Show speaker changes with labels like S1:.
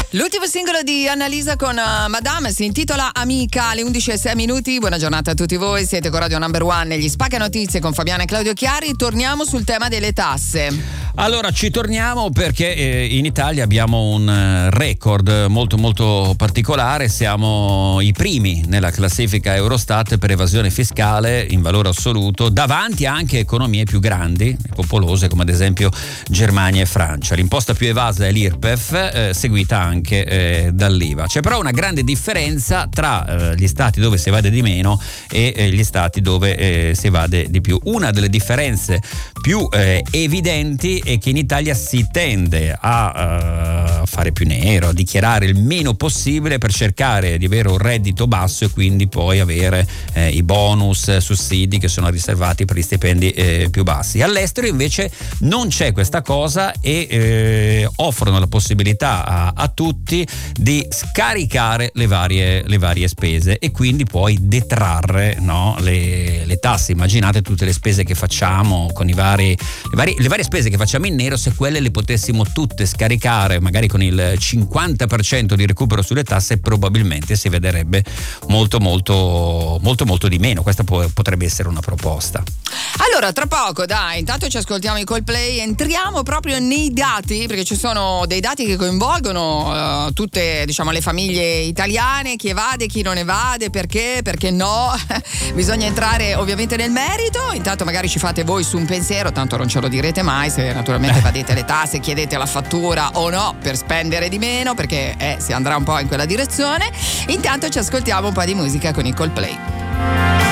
S1: L'ultimo singolo di Annalisa con Madame si intitola Amica, alle 11:06. Buona giornata a tutti voi, siete con Radio Number One negli Spacca Notizie con Fabiana e Claudio Chiari. Torniamo sul tema delle tasse.
S2: Allora ci torniamo perché in Italia abbiamo un record molto molto particolare, siamo i primi nella classifica Eurostat per evasione fiscale in valore assoluto, davanti anche a economie più grandi e popolose come ad esempio Germania e Francia. L'imposta più evasa è l'IRPEF, seguita anche dall'IVA. C'è però una grande differenza tra gli stati dove si evade di meno e gli stati dove si evade di più. Una delle differenze più evidenti è che in Italia si tende a fare più nero, a dichiarare il meno possibile per cercare di avere un reddito basso e quindi poi avere i bonus, sussidi che sono riservati per gli stipendi più bassi. All'estero invece non c'è questa cosa e offrono la possibilità a tutti di scaricare le varie spese e quindi poi detrarre, no, le tasse. Immaginate tutte le spese che facciamo con le varie spese che facciamo in nero, se quelle le potessimo tutte scaricare magari con il 50% di recupero sulle tasse, probabilmente si vederebbe molto di meno. Questa potrebbe essere una proposta.
S1: Allora, tra poco, dai, intanto ci ascoltiamo i Coldplay, entriamo proprio nei dati, perché ci sono dei dati che coinvolgono tutte, diciamo, le famiglie italiane, chi evade, chi non evade, perché no. Bisogna entrare ovviamente nel merito. Intanto magari ci fate voi su un pensiero, tanto non ce lo direte mai, se naturalmente evadete le tasse, chiedete la fattura o no per spendere di meno, perché si andrà un po' in quella direzione. Intanto ci ascoltiamo un po' di musica con i Coldplay.